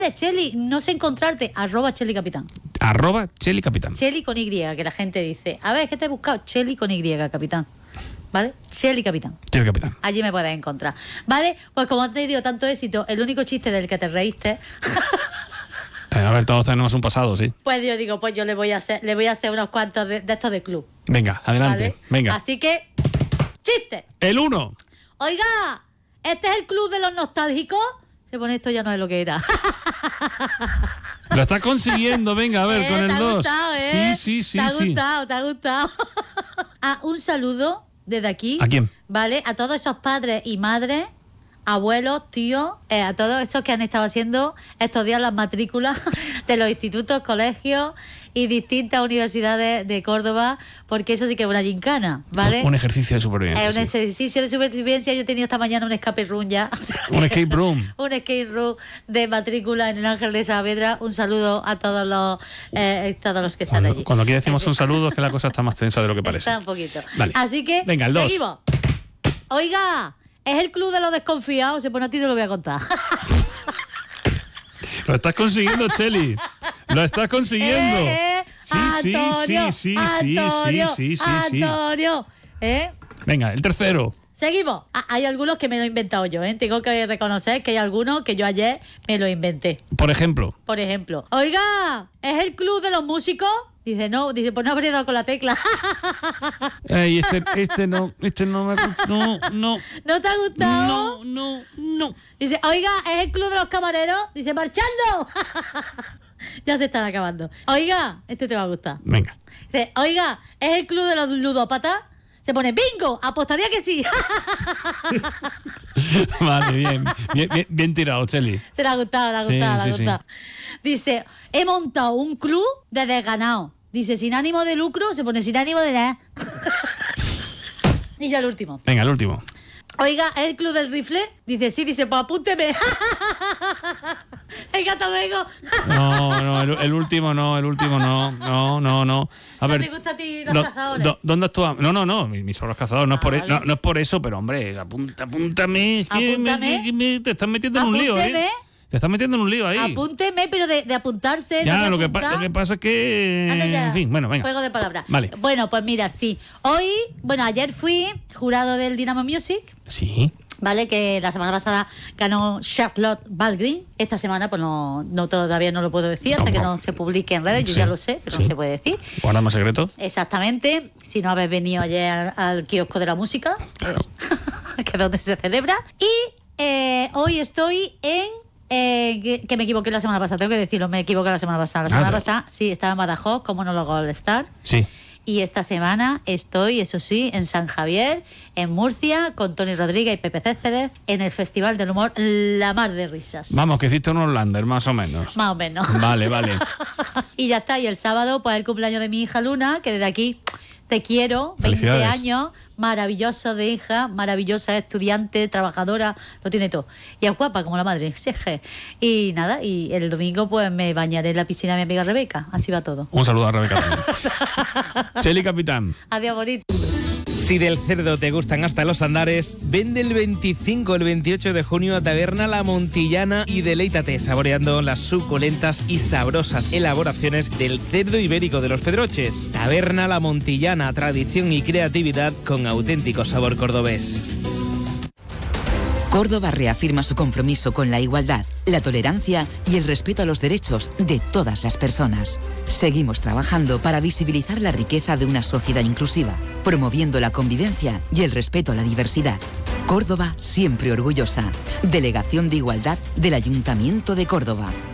Cheli, no sé encontrarte, @CheliCapitán. @CheliCapitán. Cheli con Y, que la gente dice, a ver, ¿qué te he buscado? Cheli con Y, capitán. ¿Vale? CheliCapitán. CheliCapitán. Allí me puedes encontrar. ¿Vale? Pues como has tenido tanto éxito, el único chiste del que te reíste... A ver, todos tenemos un pasado, sí. Pues yo digo, pues yo le voy a hacer unos cuantos de estos de club. Venga, adelante. ¿Vale? Venga. Así que, chiste. El 1. Oiga, ¿este es el club de los nostálgicos? Se pone esto ya no es lo que era. Lo estás consiguiendo, venga, a ver, con el 2. Te ha gustado, ¿eh? Sí. Te ha gustado. Un saludo desde aquí. ¿A quién? ¿Vale? A todos esos padres y madres, abuelos, tíos, a todos esos que han estado haciendo estos días las matrículas de los institutos, colegios y distintas universidades de Córdoba, porque eso sí que es una gincana, ¿vale? Un ejercicio de supervivencia. Es un ejercicio de supervivencia. Yo he tenido esta mañana un escape room ya. Un escape room. Un escape room de matrícula en el Ángel de Saavedra. Un saludo a todos los que están allí. Cuando aquí decimos un saludo es que la cosa está más tensa de lo que parece. Está un poquito. Vale. Así que, venga, el 2. Seguimos. Oiga, es el club de los desconfiados. Se pone a ti, te lo voy a contar. Lo estás consiguiendo, Cheli. Lo estás consiguiendo. Sí. Antonio. Venga, el 3. Seguimos. Hay algunos que me lo he inventado yo, ¿eh? Tengo que reconocer que hay algunos que yo ayer me lo inventé. Por ejemplo. Oiga, ¿es el club de los músicos? Dice, no. Dice, pues no habría dado con la tecla. Ey, este no me no. ¿No te ha gustado? No. Dice, oiga, ¿es el club de los camareros? Dice, marchando. Ya se están acabando. Oiga, este te va a gustar. Venga. Dice, oiga, ¿es el club de los ludópatas? Se pone, bingo, apostaría que sí. Vale, bien tirado, Cheli. Se le ha gustado, Sí. Dice, he montado un club de desganados. Dice, sin ánimo de lucro, se pone sin ánimo de nada. Y ya el último. Venga, el último. Oiga, ¿es el club del rifle? Dice, sí, dice, pues apúnteme. Venga, hasta luego. No, el último no. A ver, ¿No te gusta a ti los cazadores? ¿Dónde actuamos? No, mis son los cazadores, no es por eso, pero hombre, apúntame. Apúntame. Te estás metiendo en un lío, ¿eh? Te estás metiendo en un lío ahí. Apúnteme, pero de apuntarse. Ya, no lo que pasa es que... En fin, bueno, venga. Juego de palabras. Vale. Bueno, pues mira, sí. Ayer fui jurado del Dynamo Music. Sí. ¿Vale? Que la semana pasada ganó Charlotte Baldwin. Esta semana, pues no todavía no lo puedo decir hasta que no se publique en redes. Yo ya lo sé, pero no se puede decir. Guardamos secreto. Exactamente. Si no habéis venido ayer al kiosco de la música, claro. Que es donde se celebra. Y hoy estoy en... que me equivoqué la semana pasada, tengo que decirlo, me equivoqué la semana pasada. La semana pasada, sí, estaba en Badajoz, como no lo All Star. Sí. Y esta semana estoy, eso sí, en San Javier, en Murcia, con Tony Rodríguez y Pepe Céspedes, en el Festival del Humor La Mar de Risas. Vamos, que hiciste un Orlander, más o menos. Más o menos. Vale. Y ya está, y el sábado, pues el cumpleaños de mi hija Luna, que desde aquí te quiero, 20 años, maravilloso de hija, maravillosa estudiante, trabajadora, lo tiene todo. Y es guapa como la madre, y nada, y el domingo pues me bañaré en la piscina de mi amiga Rebeca, así va todo. Un saludo a Rebeca también. CheliCapitán. Adiós, bonito. Si del cerdo te gustan hasta los andares, ven del 25 al 28 de junio a Taberna La Montillana y deleítate saboreando las suculentas y sabrosas elaboraciones del cerdo ibérico de los Pedroches. Taberna La Montillana, tradición y creatividad con auténtico sabor cordobés. Córdoba reafirma su compromiso con la igualdad, la tolerancia y el respeto a los derechos de todas las personas. Seguimos trabajando para visibilizar la riqueza de una sociedad inclusiva, promoviendo la convivencia y el respeto a la diversidad. Córdoba siempre orgullosa. Delegación de Igualdad del Ayuntamiento de Córdoba.